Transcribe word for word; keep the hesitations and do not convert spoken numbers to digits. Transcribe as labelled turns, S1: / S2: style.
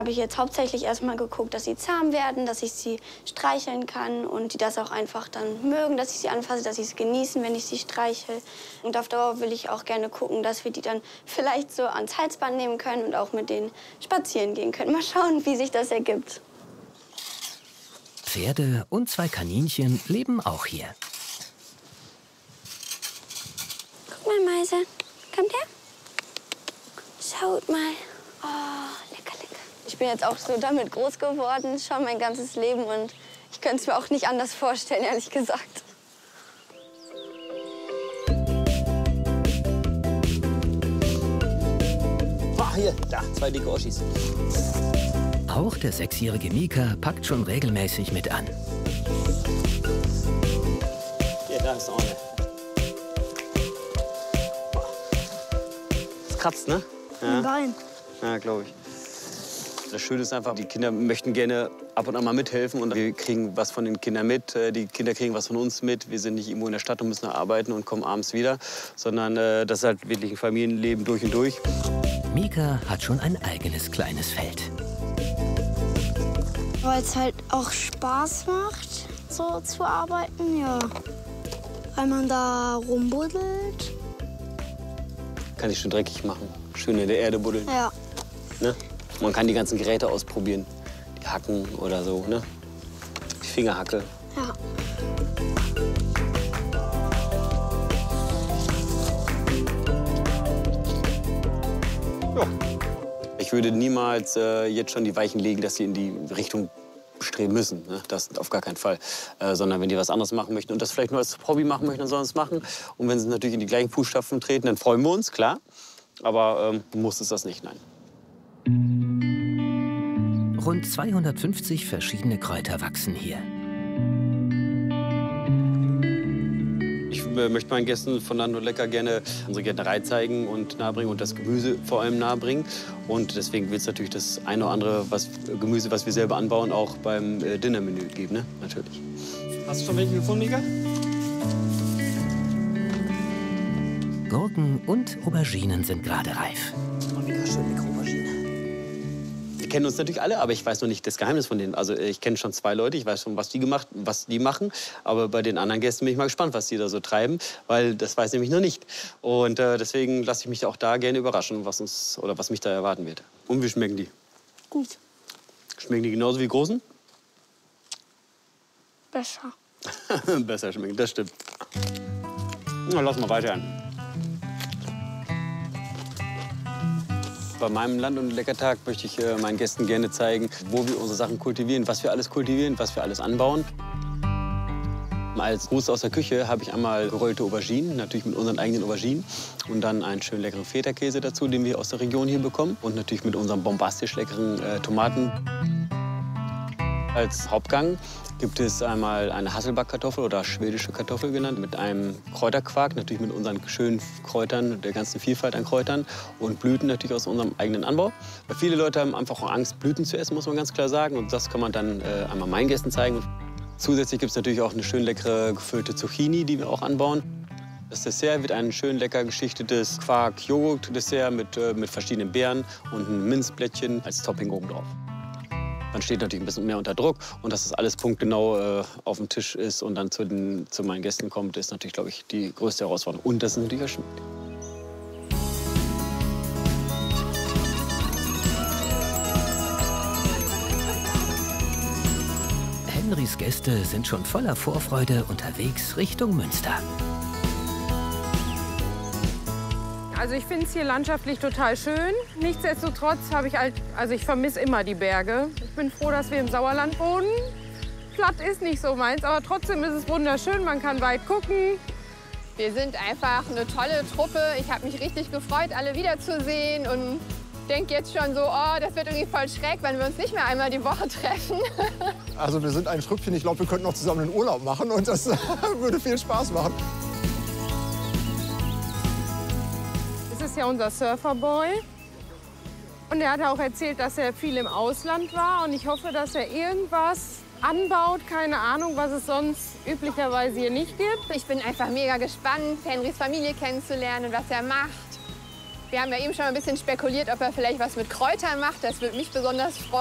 S1: Habe ich jetzt hauptsächlich erstmal geguckt, dass sie zahm werden, dass ich sie streicheln kann und die das auch einfach dann mögen, dass ich sie anfasse, dass sie es genießen, wenn ich sie streichel. Und auf Dauer will ich auch gerne gucken, dass wir die dann vielleicht so ans Halsband nehmen können und auch mit denen spazieren gehen können. Mal schauen, wie sich das ergibt.
S2: Pferde und zwei Kaninchen leben auch hier.
S1: Guck mal, Meise. Kommt her. Schaut mal. Oh, lecker, lecker. Ich bin jetzt auch so damit groß geworden, schon mein ganzes Leben. Und ich könnte es mir auch nicht anders vorstellen, ehrlich gesagt.
S3: Ah, hier, da, zwei dicke Oschis.
S2: Auch der sechsjährige Mika packt schon regelmäßig mit an.
S3: Hier, da ist auch eine. Das kratzt, ne? Ja.
S1: Ein Bein.
S3: Ja, glaube ich. Das Schöne ist einfach, die Kinder möchten gerne ab und an mal mithelfen und wir kriegen was von den Kindern mit. Die Kinder kriegen was von uns mit. Wir sind nicht irgendwo in der Stadt und müssen arbeiten und kommen abends wieder, sondern äh, das ist halt wirklich ein Familienleben durch und durch.
S2: Mika hat schon ein eigenes kleines Feld.
S1: Weil es halt auch Spaß macht, so zu arbeiten, ja. Weil man da rumbuddelt.
S3: Kann ich schön dreckig machen, schön in der Erde buddeln.
S1: Ja.
S3: Ne? Man kann die ganzen Geräte ausprobieren, die Hacken oder so, ne? Die Fingerhacke.
S1: Ja.
S3: Ja. Ich würde niemals äh, jetzt schon die Weichen legen, dass sie in die Richtung streben müssen. Ne? Das auf gar keinen Fall. Äh, sondern wenn die was anderes machen möchten und das vielleicht nur als Hobby machen möchten, dann sollen sie es machen. Und wenn sie natürlich in die gleichen Fußstapfen treten, dann freuen wir uns, klar. Aber ähm, muss es das nicht, nein.
S2: Rund zweihundertfünfzig verschiedene Kräuter wachsen hier.
S3: Ich äh, möchte meinen Gästen von Land und Lecker gerne unsere Gärtnerei zeigen und nahebringen und das Gemüse vor allem nahebringen. Und deswegen wird es natürlich das eine oder andere was, Gemüse, was wir selber anbauen, auch beim äh, Dinnermenü geben, ne? Natürlich. Hast du schon welche gefunden, Mika?
S2: Gurken und Auberginen sind gerade reif.
S3: Mika, schön leckere Aubergine. Wir kennen uns natürlich alle, aber ich weiß noch nicht das Geheimnis von denen. Also ich kenne schon zwei Leute, ich weiß schon, was die gemacht, was die machen. Aber bei den anderen Gästen bin ich mal gespannt, was die da so treiben, weil das weiß ich nämlich noch nicht. Und äh, deswegen lasse ich mich auch da gerne überraschen, was uns oder was mich da erwarten wird. Und wie schmecken die?
S1: Gut.
S3: Schmecken die genauso wie die großen?
S1: Besser.
S3: Besser schmecken, das stimmt. Na, lass mal weiter an. Bei meinem Land- und Leckertag möchte ich äh, meinen Gästen gerne zeigen, wo wir unsere Sachen kultivieren, was wir alles kultivieren, was wir alles anbauen. Als Gruß aus der Küche habe ich einmal gerollte Auberginen, natürlich mit unseren eigenen Auberginen. Und dann einen schönen leckeren Feta-Käse dazu, den wir aus der Region hier bekommen. Und natürlich mit unseren bombastisch leckeren äh, Tomaten. Als Hauptgang gibt es einmal eine Hasselbackkartoffel oder schwedische Kartoffel genannt, mit einem Kräuterquark, natürlich mit unseren schönen Kräutern, der ganzen Vielfalt an Kräutern und Blüten natürlich aus unserem eigenen Anbau. Weil viele Leute haben einfach auch Angst, Blüten zu essen, muss man ganz klar sagen. Und das kann man dann äh, einmal meinen Gästen zeigen. Zusätzlich gibt es natürlich auch eine schön leckere gefüllte Zucchini, die wir auch anbauen. Das Dessert wird ein schön lecker geschichtetes Quark-Joghurt-Dessert mit, äh, mit verschiedenen Beeren und ein Minzblättchen als Topping oben drauf. Man steht natürlich ein bisschen mehr unter Druck und dass das alles punktgenau äh, auf dem Tisch ist und dann zu, den, zu meinen Gästen kommt, ist natürlich, glaube ich, die größte Herausforderung. Und das ist natürlich auch schmeckt.
S2: Henrys Gäste sind schon voller Vorfreude unterwegs Richtung Münster.
S4: Also ich finde es hier landschaftlich total schön. Nichtsdestotrotz habe ich halt, also ich vermisse immer die Berge. Ich bin froh, dass wir im Sauerland wohnen. Platt ist nicht so meins, aber trotzdem ist es wunderschön. Man kann weit gucken.
S5: Wir sind einfach eine tolle Truppe. Ich habe mich richtig gefreut, alle wiederzusehen und denke jetzt schon so, oh, das wird irgendwie voll schräg, wenn wir uns nicht mehr einmal die Woche treffen.
S6: Also wir sind ein Schröpfchen. Ich glaube, wir könnten noch zusammen einen Urlaub machen und das würde viel Spaß machen.
S4: Das ist ja unser Surferboy. Und er hat auch erzählt, dass er viel im Ausland war. Und ich hoffe, dass er irgendwas anbaut. Keine Ahnung, was es sonst üblicherweise hier nicht gibt.
S5: Ich bin einfach mega gespannt, Henrys Familie kennenzulernen und was er macht. Wir haben ja eben schon ein bisschen spekuliert, ob er vielleicht was mit Kräutern macht. Das würde mich besonders freuen.